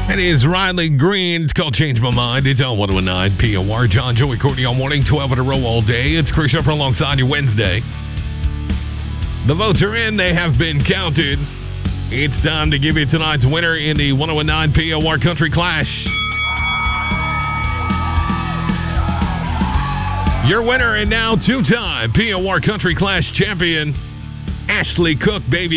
It is Riley Green. It's called Change My Mind. It's on 1019 POR. John, Joey, Courtney all morning, 12 in a row all day. It's Chris Shepard alongside you Wednesday. The votes are in. They have been counted. It's time to give you tonight's winner in the 1019 POR Country Clash. Your winner and now two-time POR Country Clash champion, Ashley Cook, baby.